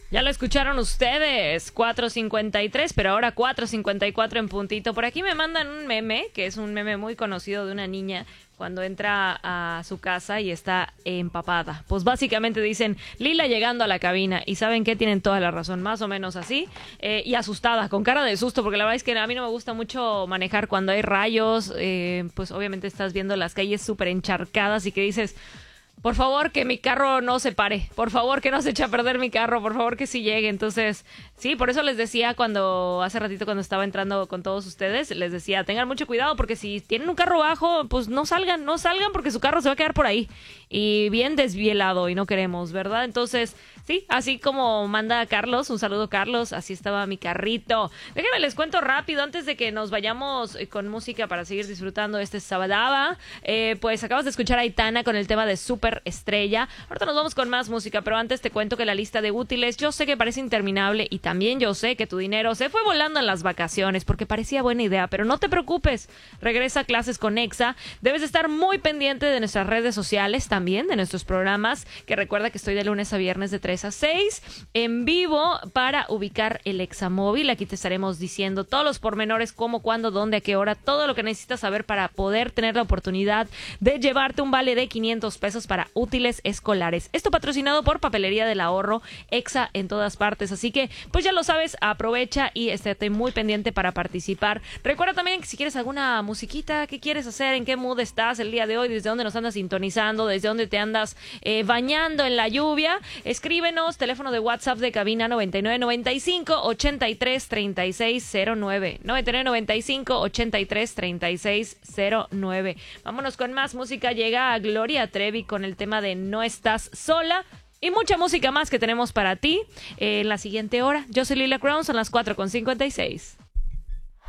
Ya lo escucharon ustedes, 4:53, pero ahora 4:54 en puntito. Por aquí me mandan un meme, que es un meme muy conocido de una niña cuando entra a su casa y está empapada. Pues básicamente dicen, Lila llegando a la cabina, y ¿saben qué? Tienen toda la razón, más o menos así, y asustada, con cara de susto, porque la verdad es que a mí no me gusta mucho manejar cuando hay rayos, pues obviamente estás viendo las calles súper encharcadas y que dices... Por favor, que mi carro no se pare. Por favor, que no se eche a perder mi carro. Por favor, que sí llegue. Entonces, sí, por eso les decía hace ratito cuando estaba entrando con todos ustedes, les decía, tengan mucho cuidado porque si tienen un carro bajo, pues no salgan porque su carro se va a quedar por ahí. Y bien desvielado y no queremos, ¿verdad? Entonces, sí, así como manda Carlos, un saludo Carlos, así estaba mi carrito. Déjenme les cuento rápido antes de que nos vayamos con música para seguir disfrutando este sabadaba. Pues acabas de escuchar a Aitana con el tema de Super Estrella. Ahorita nos vamos con más música, pero antes te cuento que la lista de útiles, yo sé que parece interminable y también yo sé que tu dinero se fue volando en las vacaciones porque parecía buena idea, pero no te preocupes. Regresa a clases con Exa. Debes estar muy pendiente de nuestras redes sociales también, de nuestros programas, que recuerda que estoy de lunes a viernes de 3 a 6 en vivo para ubicar el Exa móvil. Aquí te estaremos diciendo todos los pormenores, cómo, cuándo, dónde, a qué hora, todo lo que necesitas saber para poder tener la oportunidad de llevarte un vale de 500 pesos para útiles escolares. Esto patrocinado por Papelería del Ahorro, Exa en todas partes. Así que, pues ya lo sabes, aprovecha y estate muy pendiente para participar. Recuerda también que si quieres alguna musiquita, qué quieres hacer, en qué mood estás el día de hoy, desde dónde nos andas sintonizando, desde dónde te andas bañando en la lluvia, escríbenos, teléfono de WhatsApp de cabina 9995-833609. 9995-833609. Vámonos con más música. Llega a Gloria Trevi con el tema de No Estás Sola. Y mucha música más que tenemos para ti en la siguiente hora. Yo soy Lila Crown, son las 4:56.